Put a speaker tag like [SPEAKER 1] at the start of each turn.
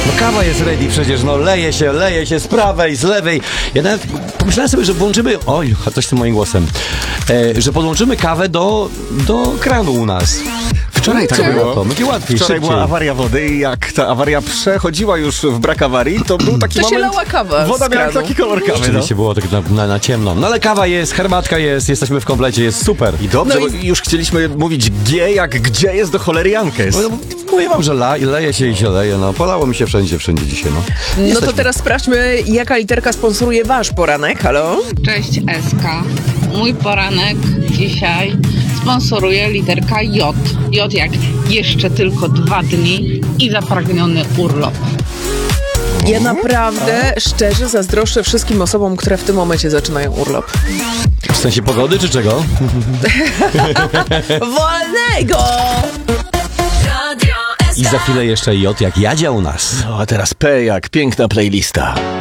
[SPEAKER 1] No kawa jest ready przecież, no leje się z prawej, z lewej. Ja nawet pomyślałem sobie, że włączymy... Oj, coś z tym moim głosem. Że podłączymy kawę do kranu u nas.
[SPEAKER 2] Wczoraj tak było.
[SPEAKER 1] To będzie łatwiej,
[SPEAKER 2] Wczoraj
[SPEAKER 1] szybciej.
[SPEAKER 2] była awaria wody i jak ta awaria przechodziła już w brak awarii, to był taki
[SPEAKER 3] To się
[SPEAKER 2] moment...
[SPEAKER 3] lała kawa
[SPEAKER 2] Woda
[SPEAKER 3] z
[SPEAKER 2] miała
[SPEAKER 3] kranu.
[SPEAKER 2] taki kolor kawy, no.
[SPEAKER 1] Rzeczywiście było tak na ciemno. No ale kawa jest, herbatka jest, jesteśmy w komplecie, jest super.
[SPEAKER 2] I dobrze,
[SPEAKER 3] No
[SPEAKER 2] bo już chcieliśmy mówić G jak gdzie jest do cholery Jankes.
[SPEAKER 1] No, mówię wam, że leje się i się leje, no. Polało mi się wszędzie dzisiaj, no.
[SPEAKER 3] No to teraz sprawdźmy, jaka literka sponsoruje wasz poranek. Halo?
[SPEAKER 4] Cześć SK. Mój poranek dzisiaj sponsoruje literka J. J jak jeszcze tylko 2 dni i zapragniony urlop.
[SPEAKER 3] Ja naprawdę szczerze zazdroszczę wszystkim osobom, które w tym momencie zaczynają urlop.
[SPEAKER 1] W sensie pogody czy czego?
[SPEAKER 3] Wolnego!
[SPEAKER 1] I za chwilę jeszcze J jak Jadzia u nas.
[SPEAKER 2] No, a teraz P jak piękna playlista.